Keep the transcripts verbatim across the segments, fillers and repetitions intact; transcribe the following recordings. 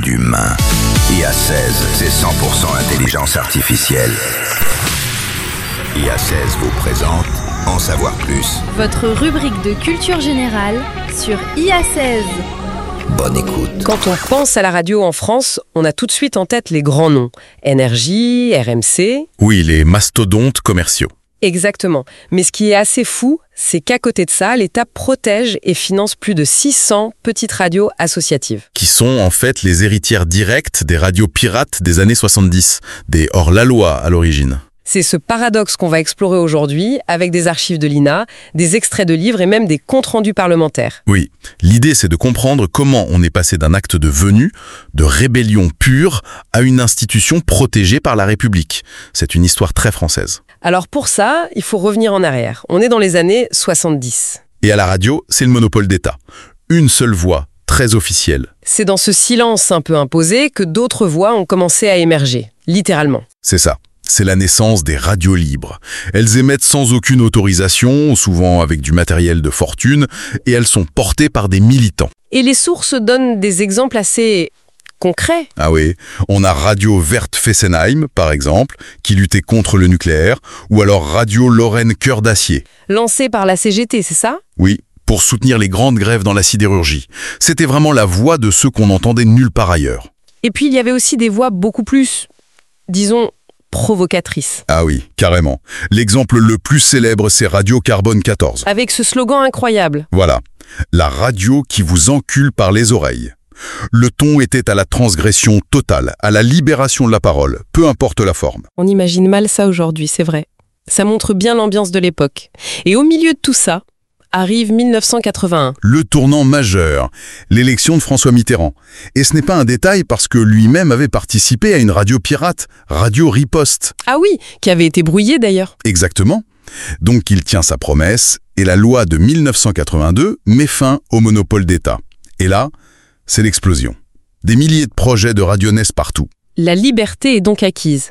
d'humain. I A seize, c'est cent pour cent intelligence artificielle. I A seize vous présente En savoir plus. Votre rubrique de culture générale sur I A seize. Bonne écoute. Quand on pense à la radio en France, on a tout de suite en tête les grands noms. N R J, R M C... Oui, les mastodontes commerciaux. Exactement. Mais ce qui est assez fou, c'est qu'à côté de ça, l'État protège et finance plus de six cents petites radios associatives. Qui sont en fait les héritières directes des radios pirates des années soixante-dix, des hors-la-loi à l'origine. C'est ce paradoxe qu'on va explorer aujourd'hui avec des archives de l'I N A, des extraits de livres et même des comptes rendus parlementaires. Oui, l'idée c'est de comprendre comment on est passé d'un acte de venue, de rébellion pure, à une institution protégée par la République. C'est une histoire très française. Alors pour ça, il faut revenir en arrière. On est dans les années soixante-dix. Et à la radio, c'est le monopole d'État. Une seule voix, très officielle. C'est dans ce silence un peu imposé que d'autres voix ont commencé à émerger, littéralement. C'est ça. C'est la naissance des radios libres. Elles émettent sans aucune autorisation, souvent avec du matériel de fortune, et elles sont portées par des militants. Et les sources donnent des exemples assez concrets. Ah oui, on a Radio Verte Fessenheim, par exemple, qui luttait contre le nucléaire, ou alors Radio Lorraine Cœur d'Acier. Lancée par la C G T, c'est ça ? Oui, pour soutenir les grandes grèves dans la sidérurgie. C'était vraiment la voix de ceux qu'on n'entendait nulle part ailleurs. Et puis il y avait aussi des voix beaucoup plus, disons, provocatrice. Ah oui, carrément. L'exemple le plus célèbre, c'est Radio Carbone quatorze. Avec ce slogan incroyable. Voilà, la radio qui vous encule par les oreilles. Le ton était à la transgression totale, à la libération de la parole, peu importe la forme. On imagine mal ça aujourd'hui, c'est vrai. Ça montre bien l'ambiance de l'époque. Et au milieu de tout ça, arrive mille neuf cent quatre-vingt-un. Le tournant majeur, l'élection de François Mitterrand. Et ce n'est pas un détail parce que lui-même avait participé à une radio pirate, Radio Riposte. Ah oui, qui avait été brouillée d'ailleurs. Exactement. Donc il tient sa promesse et la loi de mille neuf cent quatre-vingt-deux met fin au monopole d'État. Et là, c'est l'explosion. Des milliers de projets de radio naissent partout. La liberté est donc acquise.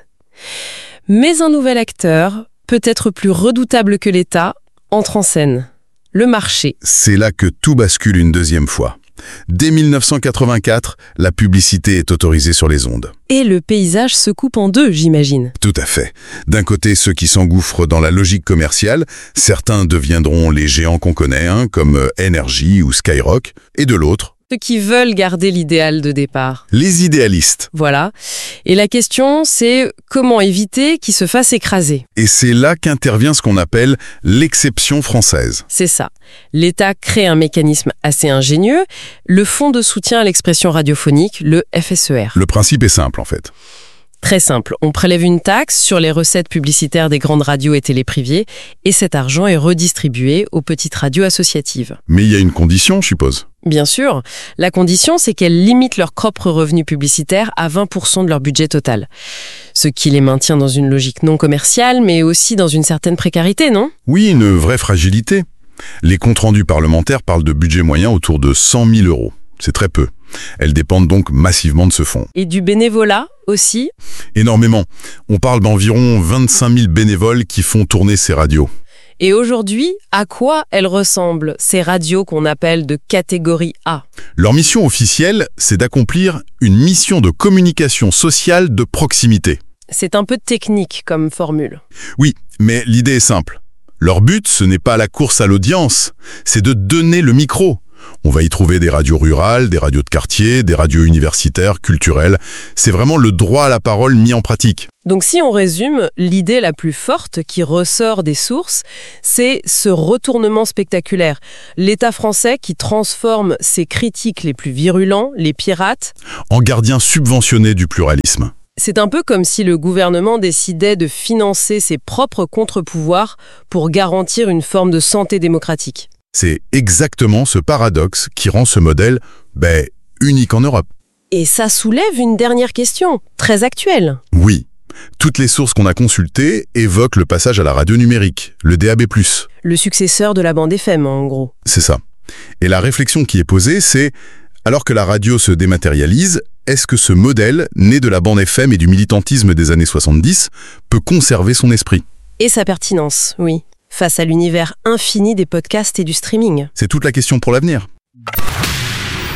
Mais un nouvel acteur, peut-être plus redoutable que l'État, entre en scène. Le marché. C'est là que tout bascule une deuxième fois. Dès mille neuf cent quatre-vingt-quatre, la publicité est autorisée sur les ondes. Et le paysage se coupe en deux, j'imagine. Tout à fait. D'un côté, ceux qui s'engouffrent dans la logique commerciale, certains deviendront les géants qu'on connaît, hein, comme N R J ou Skyrock, et de l'autre, ceux qui veulent garder l'idéal de départ. Les idéalistes. Voilà. Et la question, c'est comment éviter qu'ils se fassent écraser. Et c'est là qu'intervient ce qu'on appelle l'exception française. C'est ça. L'État crée un mécanisme assez ingénieux, le Fonds de soutien à l'expression radiophonique, le F S E R. Le principe est simple, en fait. Très simple. On prélève une taxe sur les recettes publicitaires des grandes radios et télé privées, et cet argent est redistribué aux petites radios associatives. Mais il y a une condition, je suppose. Bien sûr. La condition, c'est qu'elles limitent leurs propres revenus publicitaires à vingt pour cent de leur budget total. Ce qui les maintient dans une logique non commerciale, mais aussi dans une certaine précarité, non ? Oui, une vraie fragilité. Les comptes rendus parlementaires parlent de budget moyen autour de cent mille euros. C'est très peu. Elles dépendent donc massivement de ce fonds. Et du bénévolat aussi ? Énormément. On parle d'environ vingt-cinq mille bénévoles qui font tourner ces radios. Et aujourd'hui, à quoi elles ressemblent, ces radios qu'on appelle de catégorie A ? Leur mission officielle, c'est d'accomplir une mission de communication sociale de proximité. C'est un peu technique comme formule. Oui, mais l'idée est simple. Leur but, ce n'est pas la course à l'audience, c'est de donner le micro. On va y trouver des radios rurales, des radios de quartier, des radios universitaires, culturelles. C'est vraiment le droit à la parole mis en pratique. Donc si on résume, l'idée la plus forte qui ressort des sources, c'est ce retournement spectaculaire. L'État français qui transforme ses critiques les plus virulents, les pirates, en gardiens subventionnés du pluralisme. C'est un peu comme si le gouvernement décidait de financer ses propres contre-pouvoirs pour garantir une forme de santé démocratique. C'est exactement ce paradoxe qui rend ce modèle, ben, unique en Europe. Et ça soulève une dernière question, très actuelle. Oui. Toutes les sources qu'on a consultées évoquent le passage à la radio numérique, le D A B plus. Le successeur de la bande F M, en gros. C'est ça. Et la réflexion qui est posée, c'est, alors que la radio se dématérialise, est-ce que ce modèle, né de la bande F M et du militantisme des années soixante-dix, peut conserver son esprit ? Et sa pertinence, oui. Face à l'univers infini des podcasts et du streaming. C'est toute la question pour l'avenir.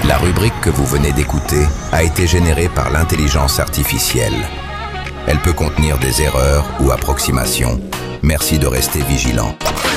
La rubrique que vous venez d'écouter a été générée par l'intelligence artificielle. Elle peut contenir des erreurs ou approximations. Merci de rester vigilant.